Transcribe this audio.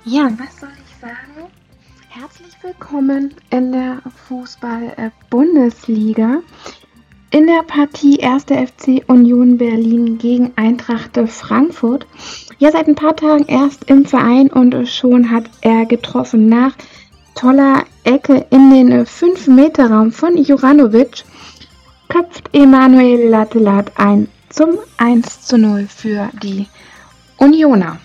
Ja, was soll ich sagen? Herzlich willkommen in der Fußball-Bundesliga. In der Partie 1. FC Union Berlin gegen Eintracht Frankfurt. Ja, seit ein paar Tagen erst im Verein und schon hat er getroffen. Nach toller Ecke in den 5-Meter-Raum von Juranovic köpft Emanuel Lattelat ein zum 1:0 für die Unioner.